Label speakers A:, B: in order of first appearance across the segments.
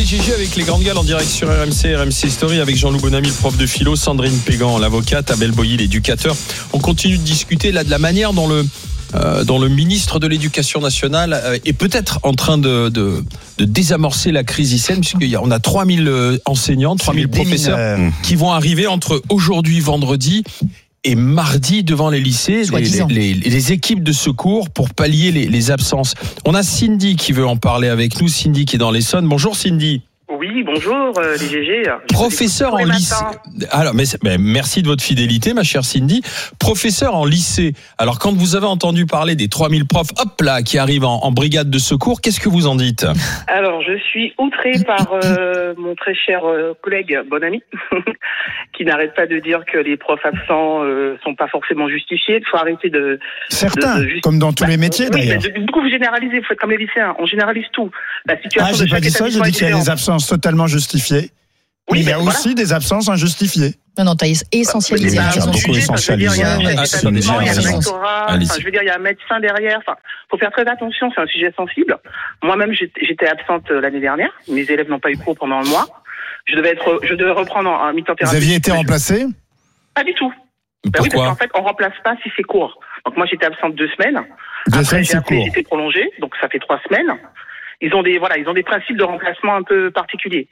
A: GG avec les grandes gueules en direct sur RMC Story avec Jean-Loup Bonamy, le prof de philo, Sandrine Pégan, l'avocate, Abel Boilly, l'éducateur. On continue de discuter là de la manière dont le ministre de l'Éducation nationale est peut-être en train de désamorcer la crise lycéenne, puisqu'on a 3000 enseignants, 3000 professeurs qui vont arriver entre aujourd'hui, vendredi et mardi devant les lycées, les équipes de secours pour pallier les absences. On a Cindy qui veut en parler avec nous. Cindy qui est dans l'Essonne. Bonjour Cindy.
B: Oui, bonjour les GG.
A: Professeur en lycée. Alors, merci de votre fidélité, ma chère Cindy. Professeur en lycée. Alors, quand vous avez entendu parler des 3000 profs, hop là, qui arrivent en brigade de secours, qu'est-ce que vous en dites ?
B: Alors, je suis outrée par mon très cher collègue, bon ami, qui n'arrête pas de dire que les profs absents sont pas forcément justifiés. Il faut arrêter de...
C: Certains, comme dans tous les métiers d'ailleurs.
B: Oui, beaucoup vous généralisez, vous faites comme les lycéens, on généralise tout. La situation
C: j'ai pas dit ça, j'ai dit qu'il y a des absences totalement justifiées. Oui, mais il y a aussi des absences injustifiées.
D: Non, t'as essentialisé.
B: Beaucoup essentialisé. Il y a un médecin derrière. Enfin, faut faire très attention, c'est un sujet sensible. Moi-même, j'étais absente l'année dernière. Mes élèves n'ont pas eu cours pendant un mois. Je devais reprendre en mi-temps thérapie.
C: Vous aviez été remplacé ?
B: Pas du tout.
A: Pourquoi ?
B: Oui, parce qu'en fait, on remplace pas si c'est court. Donc moi, j'étais absente 2 semaines. Après, j'ai été prolongée, donc ça fait 3 semaines. Ils ont des principes de remplacement un peu particuliers.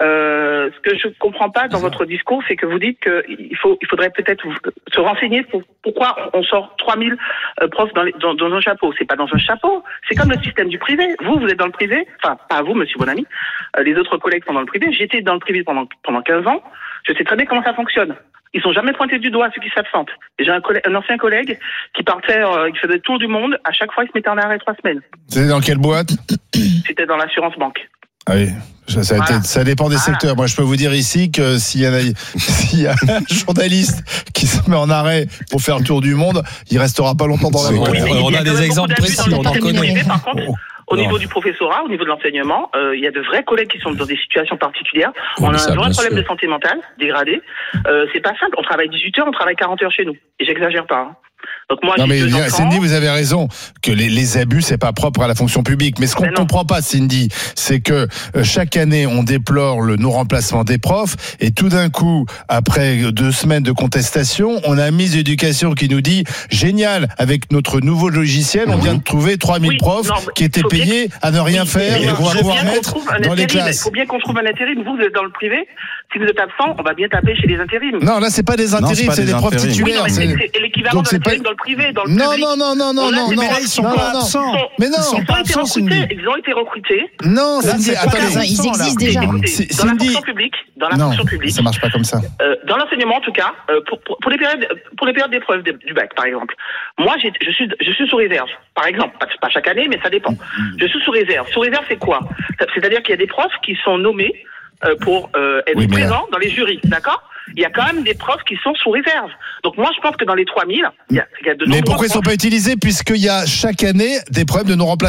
B: Ce que je comprends pas dans votre discours, c'est que vous dites qu'il faudrait peut-être se renseigner pour pourquoi on sort 3000 profs dans un chapeau. C'est pas dans un chapeau. C'est comme le système du privé. Vous êtes dans le privé. Enfin, pas vous, monsieur Bonamy. Les autres collègues sont dans le privé. J'étais dans le privé pendant 15 ans. Je sais très bien comment ça fonctionne. Ils sont jamais pointés du doigt ceux qui s'absentent. Et j'ai un ancien collègue qui partait, qui faisait le tour du monde. À chaque fois, il se mettait en arrêt 3 semaines.
C: C'était dans quelle boîte ?
B: C'était dans l'assurance banque.
C: Ah oui, ça dépend des secteurs. Moi, je peux vous dire ici que s'il y a un journaliste qui se met en arrêt pour faire le tour du monde, il restera pas longtemps dans la boîte.
A: On a des exemples précis, on en connaît.
B: Par contre, au niveau du professorat, au niveau de l'enseignement, il y a de vrais collègues qui sont dans des situations particulières. On a un vrai problème de santé mentale, dégradé. C'est pas simple. On travaille 18 heures, on travaille 40 heures chez nous. Et j'exagère pas. Donc moi,
C: Cindy, vous avez raison que les abus, c'est pas propre à la fonction publique. Mais ce qu'on ne comprend pas, Cindy, c'est que chaque année, on déplore le non-remplacement des profs, et tout d'un coup, après 2 semaines de contestation, on a un ministre de l'Éducation qui nous dit génial, avec notre nouveau logiciel, on vient de trouver 3000 profs qui étaient payés à ne rien faire et qu'on va pouvoir mettre dans les classes.
B: Il faut bien qu'on trouve un intérim. Vous êtes dans le privé. Si vous êtes absent, on va bien taper chez les intérims.
C: Non, là, c'est pas des intérims, c'est des profs titulaires.
B: Oui, c'est l'équivalent d'un intérim dans le privé, dans le public.
C: Non.
B: Mais là,
C: ils sont pas absents. Mais non, ils sont pas absents, Cindy.
B: Ils ont été recrutés.
C: Non, Cindy, attendez.
D: Ils existent déjà.
B: Dans la fonction publique.
C: Non, ça marche pas comme ça.
B: Dans l'enseignement, en tout cas, pour les périodes d'épreuve du bac, par exemple. Moi, je suis sous réserve. Par exemple, pas chaque année, mais ça dépend. Je suis sous réserve. Sous réserve, c'est quoi ? C'est-à-dire qu'il y a des profs qui sont nommés pour être présents dans les jurys, d'accord ? Il y a quand même des profs qui sont sous réserve. Donc moi, je pense que dans les 3000, il y a de nombreux.
C: Mais pourquoi ils ne sont pas utilisés, puisqu'il y a chaque année des problèmes de non-remplacement ?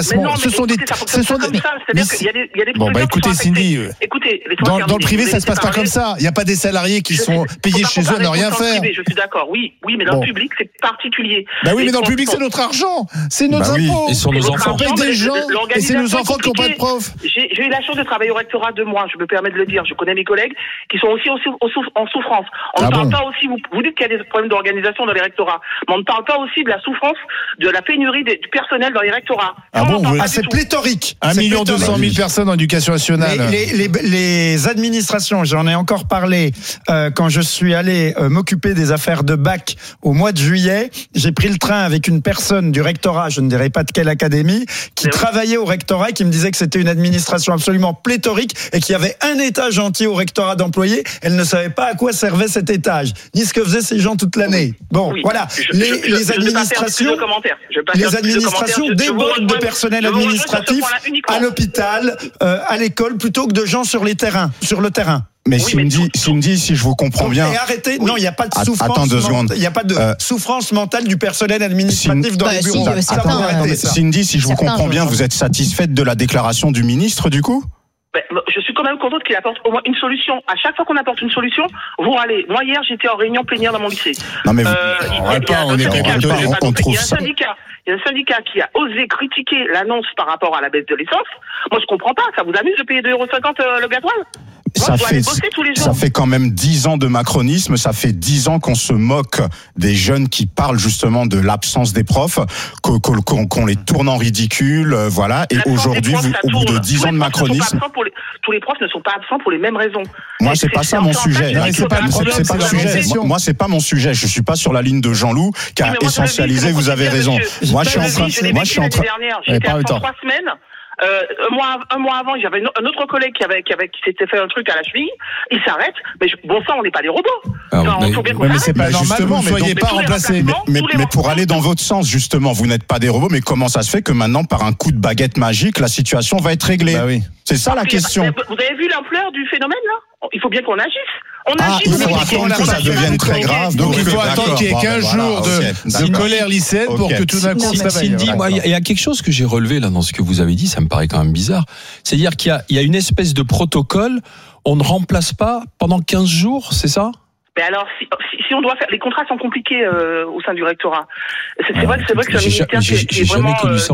C: Bon, écoutez, Cindy, dans le privé, ça se passe pas comme ça. Il n'y a pas des salariés qui sont payés chez eux à ne rien faire.
B: Je suis d'accord, oui, mais dans le public, c'est particulier.
C: Bah oui, mais dans le public, c'est notre argent, c'est nos impôts.
A: Et sur nos enfants.
C: On paye des gens, et c'est nos enfants qui n'ont pas de profs.
B: J'ai eu la chance de travailler au rectorat 2 mois, je me permets de le dire. Je connais mes collègues qui sont aussi en souffrance. On ne parle pas aussi, vous dites qu'il y a des problèmes d'organisation dans les rectorats, mais on ne parle pas aussi de la souffrance, de la pénurie du personnel dans les rectorats.
C: C'est pléthorique. 1 200 000 personnes en éducation nationale. Les administrations, j'en ai encore parlé quand je suis allé m'occuper des affaires de bac au mois de juillet. J'ai pris le train avec une personne du rectorat, je ne dirais pas de quelle académie, qui travaillait au rectorat et qui me disait que c'était une administration absolument pléthorique et qu'il y avait un étage entier au rectorat d'employés. Elle ne savait pas à quoi servait cet étage, ni ce que faisaient ces gens toute l'année. Voilà. Les administrations débordent de personnel administratif à l'hôpital, à l'école, plutôt que de gens sur le terrain.
E: Mais Cindy, si je vous comprends bien.
C: Et arrêtez, non, il n'y a pas de souffrance.
E: Attends 2 secondes.
C: Il n'y a pas de souffrance mentale du personnel administratif dans les bureaux.
E: Cindy, si je vous comprends bien, vous êtes satisfaite de la déclaration du ministre, du coup ?
B: Je suis quand même contente qu'il apporte au moins une solution. À chaque fois qu'on apporte une solution, vous râlez. Moi, hier, j'étais en réunion plénière dans mon lycée.
E: Non, mais
B: il y a un syndicat qui a osé critiquer l'annonce par rapport à la baisse de l'essence. Moi, je comprends pas. Ça vous amuse de payer 2,50 € le gasoil?
E: Ça fait quand même 10 ans de macronisme, ça fait 10 ans qu'on se moque des jeunes qui parlent justement de l'absence des profs, qu'on les tourne en ridicule, voilà. Et aujourd'hui, au bout de 10 ans de macronisme...
B: Tous les profs ne sont pas absents pour les mêmes raisons.
E: Moi, c'est pas ça mon sujet.
C: C'est pas le problème, c'est le sujet.
E: Moi, c'est pas mon sujet. Je suis pas sur la ligne de Jean-Loup qui a essentialisé, vous avez raison. Moi, je suis en train...
B: J'étais absent 3 semaines. Un mois avant, j'avais un autre collègue qui s'était fait un truc à la cheville. Il s'arrête. Mais bon sang, on n'est pas des robots.
C: Mais c'est pas normal, vous ne soyez pas remplacés.
E: Mais pour aller dans votre sens, justement, vous n'êtes pas des robots, mais comment ça se fait que maintenant, par un coup de baguette magique, la situation va être réglée?
C: Bah oui.
E: C'est ça la question.
B: Vous avez vu l'ampleur du phénomène, là? Il faut bien qu'on agisse.
E: Il faut attendre que ça devienne très grave.
C: Donc il faut attendre qu'il y ait 15 jours de colère lycéenne pour que tout d'un coup ça vaille.
A: Cindy, moi, il y a quelque chose que j'ai relevé là dans ce que vous avez dit, ça me paraît quand même bizarre. C'est-à-dire qu'il y a une espèce de protocole, on ne remplace pas pendant 15 jours, c'est ça?
B: Mais alors, si on doit faire, les contrats sont compliqués au sein du rectorat. C'est vrai que c'est un ministère qui est vraiment